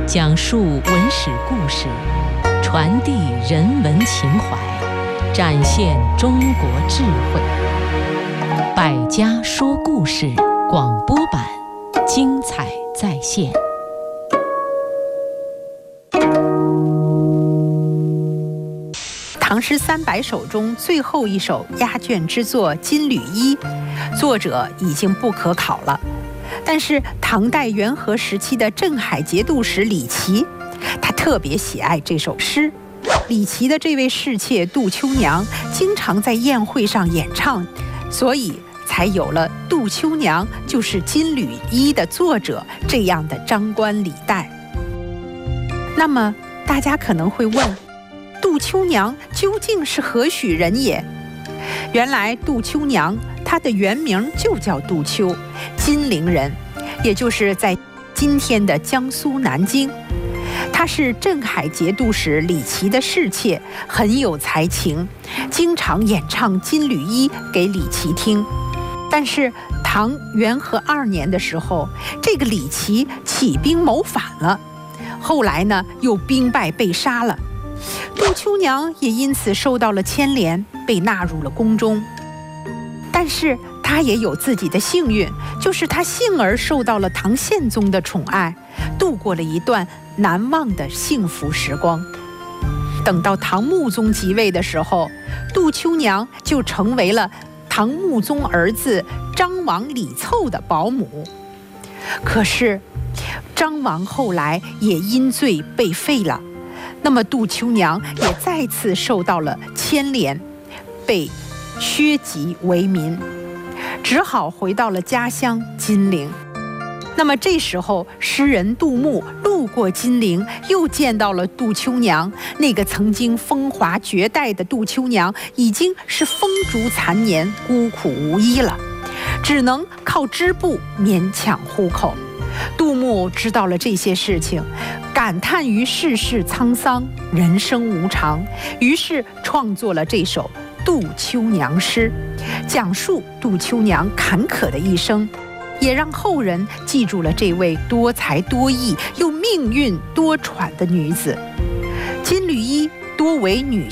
讲述文史故事，传递人文情怀，展现中国智慧。百家说故事广播版，精彩再现。 唐诗300首中最后一首压卷之作《金缕衣》，作者已经不可考了。但是唐代元和时期的镇海节度使李琦，他特别喜爱这首诗。李琦的这位侍妾杜秋娘经常在宴会上演唱，所以才有了杜秋娘就是《金缕衣》的作者这样的张冠李戴。那么大家可能会问，杜秋娘究竟是何许人也？原来杜秋娘她的原名就叫杜秋，金陵人，也就是在今天的江苏南京。她是镇海节度使李琦的侍妾，很有才情，经常演唱《金缕衣》给李琦听。但是唐元和2年的时候，这个李琦起兵谋反了，后来呢又兵败被杀了。杜秋娘也因此受到了牵连，被纳入了宫中。但是她也有自己的幸运，就是她幸而受到了唐宪宗的宠爱，度过了一段难忘的幸福时光。等到唐穆宗即位的时候，杜秋娘就成为了唐穆宗儿子张王李凑的保姆。可是张王后来也因罪被废了，那么杜秋娘也再次受到了牵连，被削籍为民，只好回到了家乡金陵。那么这时候诗人杜牧路过金陵，又见到了杜秋娘，那个曾经风华绝代的杜秋娘已经是风烛残年，孤苦无依了，只能靠织布勉强糊口。杜牧知道了这些事情，感叹于世事沧桑，人生无常，于是创作了这首《杜秋娘诗》，讲述杜秋娘坎坷的一生，也让后人记住了这位多才多艺又命运多舛的女子。金缕衣多为女